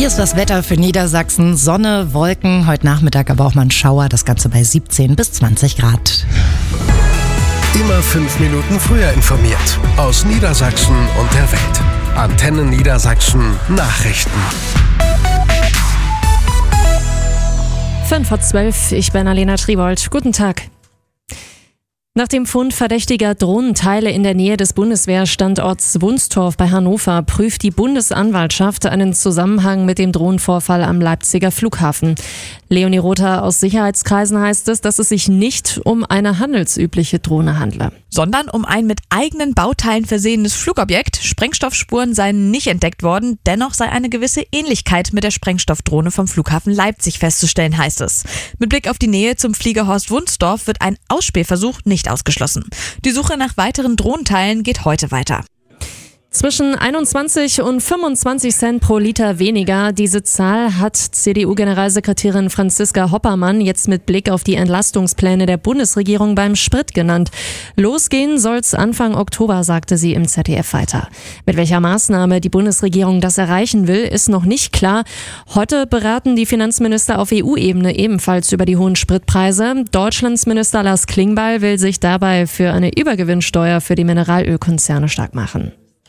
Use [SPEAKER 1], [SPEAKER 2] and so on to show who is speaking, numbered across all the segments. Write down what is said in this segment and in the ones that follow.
[SPEAKER 1] Hier ist das Wetter für Niedersachsen. Sonne, Wolken, heute Nachmittag aber auch mal ein Schauer. Das Ganze bei 17 bis 20 Grad.
[SPEAKER 2] Immer 5 Minuten früher informiert. Aus Niedersachsen und der Welt. Antenne Niedersachsen Nachrichten.
[SPEAKER 3] 11:05, ich bin Alena Tribold. Guten Tag. Nach dem Fund verdächtiger Drohnenteile in der Nähe des Bundeswehrstandorts Wunstorf bei Hannover prüft die Bundesanwaltschaft einen Zusammenhang mit dem Drohnenvorfall am Leipziger Flughafen. Leonie Rother aus Sicherheitskreisen heißt es, dass es sich nicht um eine handelsübliche Drohne handle.
[SPEAKER 4] Sondern um ein mit eigenen Bauteilen versehenes Flugobjekt. Sprengstoffspuren seien nicht entdeckt worden, dennoch sei eine gewisse Ähnlichkeit mit der Sprengstoffdrohne vom Flughafen Leipzig festzustellen, heißt es. Mit Blick auf die Nähe zum Fliegerhorst Wunstorf wird ein Ausspähversuch nicht ausgeschlossen. Die Suche nach weiteren Drohnenteilen geht heute weiter.
[SPEAKER 3] Zwischen 21 und 25 Cent pro Liter weniger. Diese Zahl hat CDU-Generalsekretärin Franziska Hoppermann jetzt mit Blick auf die Entlastungspläne der Bundesregierung beim Sprit genannt. Losgehen soll's Anfang Oktober, sagte sie im ZDF weiter. Mit welcher Maßnahme die Bundesregierung das erreichen will, ist noch nicht klar. Heute beraten die Finanzminister auf EU-Ebene ebenfalls über die hohen Spritpreise. Deutschlands Minister Lars Klingbeil will sich dabei für eine Übergewinnsteuer für die Mineralölkonzerne stark machen.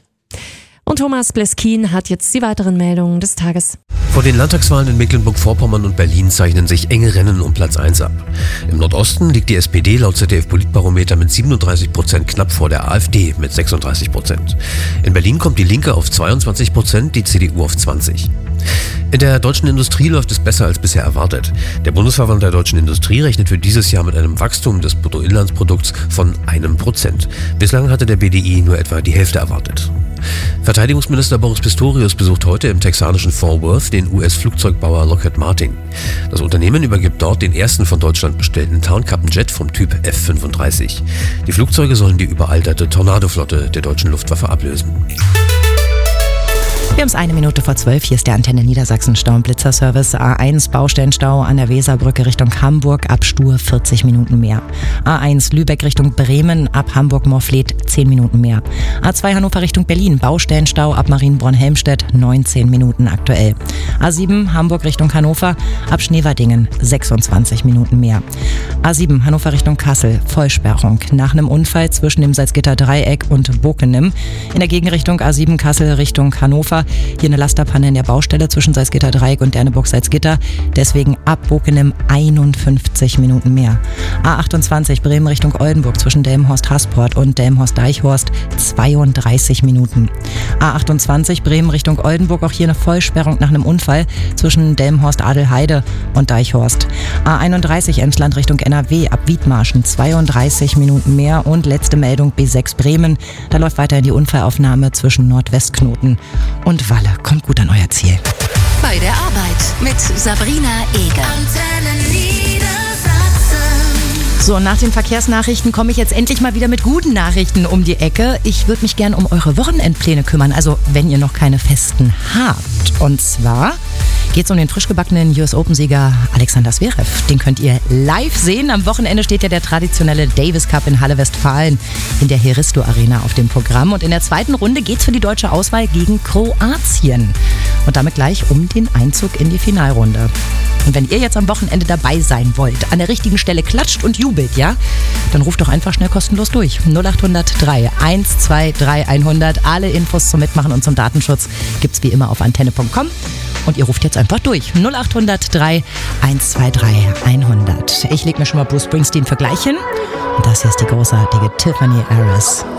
[SPEAKER 3] Und Thomas Bleskin hat jetzt die weiteren Meldungen des Tages.
[SPEAKER 5] Vor den Landtagswahlen in Mecklenburg-Vorpommern und Berlin zeichnen sich enge Rennen um Platz 1 ab. Im Nordosten liegt die SPD laut ZDF-Politbarometer mit 37% knapp vor der AfD mit 36%. In Berlin kommt die Linke auf 22%, die CDU auf 20%. In der deutschen Industrie läuft es besser als bisher erwartet. Der Bundesverband der deutschen Industrie rechnet für dieses Jahr mit einem Wachstum des Bruttoinlandsprodukts von 1%. Bislang hatte der BDI nur etwa die Hälfte erwartet. Verteidigungsminister Boris Pistorius besucht heute im texanischen Fort Worth den US-Flugzeugbauer Lockheed Martin. Das Unternehmen übergibt dort den ersten von Deutschland bestellten Tarnkappenjet vom Typ F-35. Die Flugzeuge sollen die überalterte Tornado-Flotte der deutschen Luftwaffe ablösen.
[SPEAKER 1] Wir haben es 1:12. Hier ist der Antenne Niedersachsen Stau- und Blitzerservice. A1 Baustellenstau an der Weserbrücke Richtung Hamburg, ab Stur 40 Minuten mehr. A1 Lübeck Richtung Bremen, ab Hamburg-Morfleet 10 Minuten mehr. A2 Hannover Richtung Berlin, Baustellenstau ab Marienborn-Helmstedt 19 Minuten aktuell. A7 Hamburg Richtung Hannover, ab Schneverdingen 26 Minuten mehr. A7 Hannover Richtung Kassel, Vollsperrung nach einem Unfall zwischen dem Salzgitter-Dreieck und Bokenem. In der Gegenrichtung A7 Kassel Richtung Hannover. Hier eine Lasterpanne in der Baustelle zwischen Salzgitter-Dreieck und Derneburg-Salzgitter. Deswegen ab Bokenem 51 Minuten mehr. A28 Bremen Richtung Oldenburg zwischen Delmenhorst-Hasport und Delmenhorst-Deichhorst 32 Minuten. A28 Bremen Richtung Oldenburg, auch hier eine Vollsperrung nach einem Unfall zwischen Delmenhorst-Adelheide und Deichhorst. A31 Emsland Richtung NRW, ab Wiedmarschen 32 Minuten mehr. Und letzte Meldung B6 Bremen. Da läuft weiterhin die Unfallaufnahme zwischen Nordwestknoten und Walle. Kommt gut an euer Ziel.
[SPEAKER 6] Bei der Arbeit mit Sabrina Eger.
[SPEAKER 1] So, nach den Verkehrsnachrichten komme ich jetzt endlich mal wieder mit guten Nachrichten um die Ecke. Ich würde mich gern um eure Wochenendpläne kümmern, also wenn ihr noch keine festen habt. Und zwar geht es um den frisch gebackenen US Open-Sieger Alexander Zverev. Den könnt ihr live sehen. Am Wochenende steht ja der traditionelle Davis Cup in Halle Westfalen in der Heristo Arena auf dem Programm. Und in der zweiten Runde geht es für die deutsche Auswahl gegen Kroatien. Und damit gleich um den Einzug in die Finalrunde. Und wenn ihr jetzt am Wochenende dabei sein wollt, an der richtigen Stelle klatscht und jubelt, ja, dann ruft doch einfach schnell kostenlos durch. 0803 123 100. Alle Infos zum Mitmachen und zum Datenschutz gibt's wie immer auf antenne.com. Und ihr ruft jetzt einfach durch. 0803 123 100. Ich leg mir schon mal Bruce Springsteen für gleich hin. Und das hier ist die großartige Tiffany Harris.